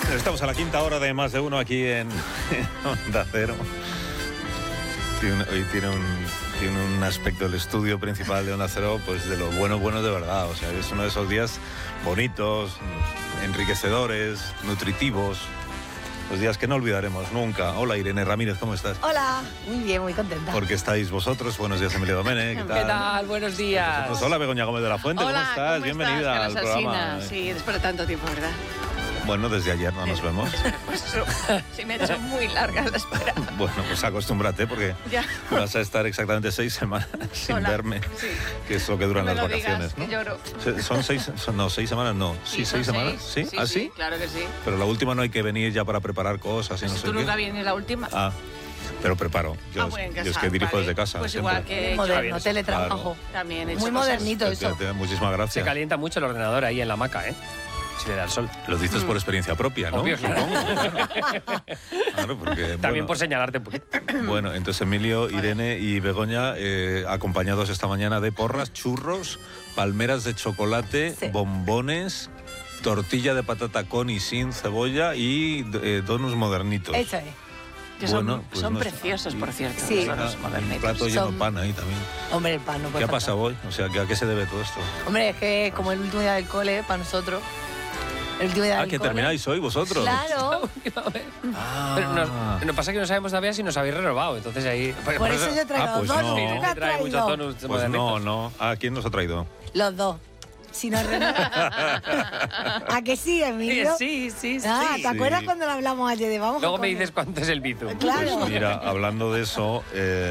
Estamos a la quinta hora de Más de Uno aquí en Onda Cero. Hoy tiene un aspecto del estudio principal de Onda Cero, pues de lo bueno de verdad. O sea, es uno de esos días bonitos, enriquecedores, nutritivos. Los días que no olvidaremos nunca. Hola, Irene Ramírez, ¿cómo estás? Hola, muy bien, muy contenta. Porque estáis vosotros. Buenos días, Emilio Domene. ¿Qué tal? ¿Qué tal? Buenos días. Pues hola, Begoña Gómez de la Fuente. Hola, ¿cómo estás? Bienvenida al programa. Sí, después de tanto tiempo, ¿verdad? Bueno, desde ayer no nos vemos. Pues eso, se me ha hecho muy larga la espera. Bueno, pues acostúmbrate porque Ya. vas a estar exactamente 6 semanas sin Hola. verme, Sí. que es lo que duran No me las lo vacaciones, digas, ¿no? que lloro. ¿Son 6? No, 6 semanas no. Sí, son 6 semanas. ¿Sí? Sí, ¿Ah, sí? sí? Claro que sí. Pero la última no hay que venir ya para preparar cosas y no Si sé tú qué. nunca vienes la última. Ah, pero preparo. Yo, Bueno, en yo es casa, que dirijo vale. desde casa. Pues siempre. igual que Moderno, yo. teletrabajo. También he hecho Muy cosas. modernito eso. Muchísimas Se gracias. calienta mucho el ordenador ahí en la hamaca, ¿eh? Si le da el sol. Lo dices por experiencia propia, ¿no? Obvio, claro. Claro, porque, También bueno, por señalarte un poquito. Bueno, entonces Emilio, Irene y Begoña, acompañados esta mañana de porras, churros, palmeras de chocolate, Sí. bombones, tortilla de patata con y sin cebolla y donuts modernitos. Eso es. Que son, Bueno, pues son no sé. preciosos, por cierto. Sí. Son los Un modernitos. plato lleno de Son- pan ahí también. Hombre, el pan no puede ¿Qué ha faltar. pasado hoy? O sea, ¿a qué se debe todo esto? Hombre, es que como el último día del cole, para nosotros, el último día Ah, del que cole... termináis hoy vosotros. Claro, Ah. Pero nos pasa que no sabemos todavía si nos habéis renovado. Entonces ahí. por eso yo traigo Ah, pues dos, no. ¿tú qué has trae muchos traído? donuts Pues modernitos. no. ¿A quién nos ha traído? Los dos. Si nos ¿A que sí, Emilio? Sí. Ah, ¿te acuerdas Sí. cuando lo hablamos ayer de vamos? Luego a me comer? dices cuánto es el bizum. Claro. Pues mira, hablando de eso,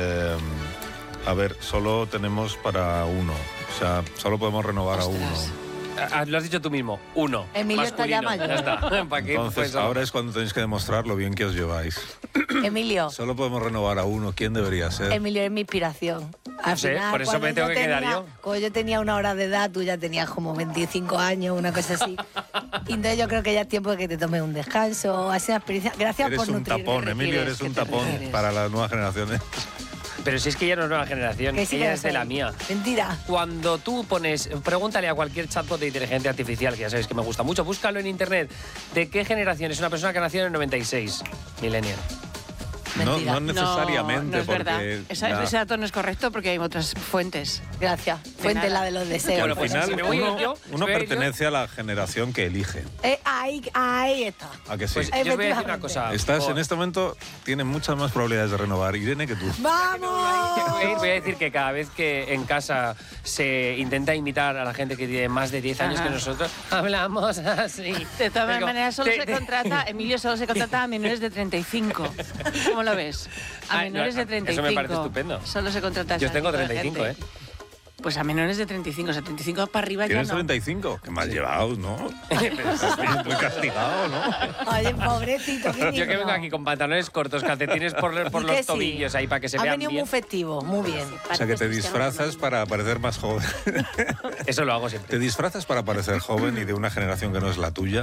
a ver, solo tenemos para uno. O sea, solo podemos renovar a Ostras. uno. Lo has dicho tú mismo. Uno. Emilio está ya masculino. mayor. Ya está. ¿Para qué? Entonces, Pues, ahora es cuando tenéis que demostrar lo bien que os lleváis. Emilio, Solo podemos renovar a uno. ¿Quién debería ser? Emilio es mi inspiración. Al No sé, por eso cuando me tengo que quedar yo. Cuando yo tenía una hora de edad, tú ya tenías como 25 años, una cosa así. Y entonces yo creo que ya es tiempo de que te tomes un descanso. Ha sido una experiencia. Gracias Eres por un nutrirme. tapón, Emilio, eres un tapón para las nuevas generaciones. Pero si es que ella no es nueva generación, Que sí ella que es de la soy. mía. Mentira. Cuando tú pones, pregúntale a cualquier chatbot de inteligencia artificial, que ya sabéis que me gusta mucho, búscalo en internet. ¿De qué generación es una persona que nació en el 96? Millennial. Mentira. No necesariamente, no es verdad. porque Ese dato no es correcto porque hay otras fuentes. Gracias. Fuente nada. la de los deseos. que al Bueno, pues final si me voy a ir uno, yo, uno si me voy a ir yo. pertenece a la generación que elige. Ahí está. ¿A que sí? Pues yo os voy a decir una Efectivamente. cosa. Estás por- en este momento, tienes muchas más probabilidades de renovar, Irene, que tú. ¡Vamos! Voy a decir que cada vez que en casa se intenta imitar a la gente que tiene más de 10 años Ajá. que nosotros, hablamos así. De todas Digo, maneras, Emilio solo se contrata a menores de 35. ¿Cómo lo ves? A Ay, no, menores de eso 35. me parece estupendo. Solo se contrata a Yo ese tengo tipo de 35, gente. Pues a menores de 35, o sea, 35 para arriba ya ¿Tienes no. 35? Qué mal llevado, ¿no? Estás muy castigado, ¿no? Oye, pobrecito. qué Yo que vengo niño. aquí con pantalones cortos, calcetines por Y los que sí. tobillos ahí para que se Ha vean venido bien. muy festivo, muy bien. O sea, que te disfrazas para parecer más joven. Eso lo hago siempre. ¿Te disfrazas para parecer joven y de una generación que no es la tuya?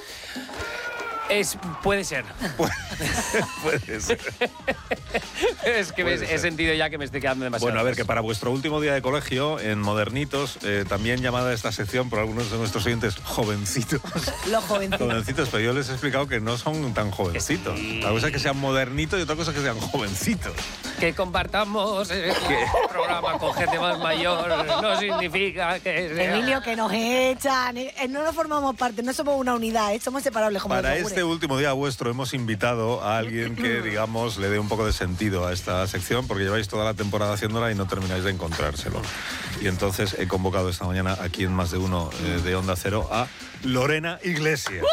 Puede ser. Puede ser. Es que Puede ser. he sentido ya que me estoy quedando demasiado. Bueno, a ver, que atrás. para vuestro último día de colegio, en Modernitos, también llamada esta sección por algunos de nuestros oyentes jovencitos. Los jovencitos. Jovencitos, pero yo les he explicado que no son tan jovencitos. Sí. Una cosa es que sean modernitos y otra cosa es que sean jovencitos. Que compartamos el programa con gente más mayor no significa que sea... Emilio, que nos echan. No nos formamos parte, no somos una unidad, somos separables como Para los yogures. este último día vuestro hemos invitado a alguien que, digamos, le dé un poco de sentido a esta sección, porque lleváis toda la temporada haciéndola y no termináis de encontrárselo. Y entonces he convocado esta mañana aquí en Más de Uno de Onda Cero a Lorena Iglesias.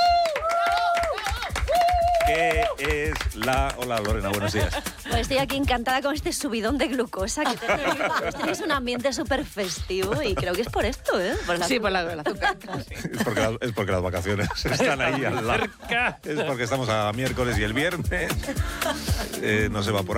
¿Qué es la...? Hola, Lorena, buenos días. Pues estoy aquí encantada con este subidón de glucosa que tenéis un ambiente súper festivo y creo que es por esto, ¿eh? Por la Sí, por el azúcar. Es porque las vacaciones están ahí al lado. Es porque estamos a miércoles y el viernes nos evaporamos.